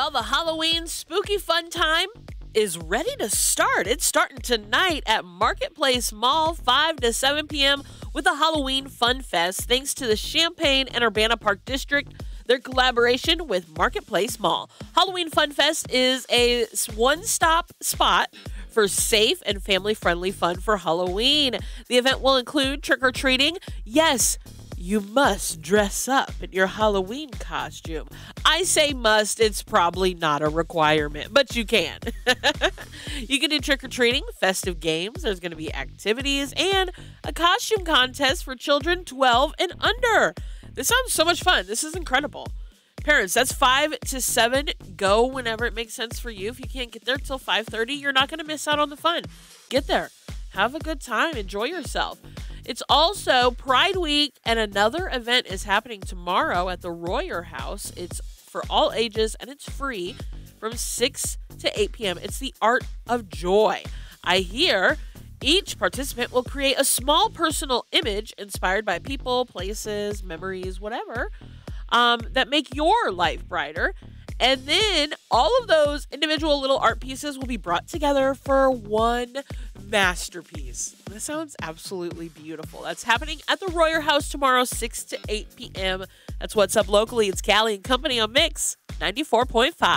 Well, the Halloween spooky fun time is ready to start. It's starting tonight at Marketplace Mall, 5 to 7 p.m. with a Halloween Fun Fest, thanks to the Champaign and Urbana Park District, their collaboration with Marketplace Mall. Halloween Fun Fest is a one-stop spot for safe and family-friendly fun for Halloween. The event will include trick-or-treating. Yes, you must dress up in your Halloween costume. I say must, it's probably not a requirement, but you can. You can do trick-or-treating, festive games, there's going to be activities, and a costume contest for children 12 and under. This sounds so much fun. This is incredible. Parents, that's 5 to 7. Go whenever it makes sense for you. If you can't get there till 5:30, you're not going to miss out on the fun. Get there. Have a good time. Enjoy yourself. It's also Pride Week, and another event is happening tomorrow at the Royer House. It's for all ages, and it's free from 6 to 8 p.m. It's the Art of Joy. I hear each participant will create a small personal image inspired by people, places, memories, whatever, that make your life brighter. And then all of those individual little art pieces will be brought together for one masterpiece. That sounds absolutely beautiful. That's happening at the Royer House tomorrow, 6 to 8 p.m. That's What's Up Locally. It's Callie and Company on Mix 94.5.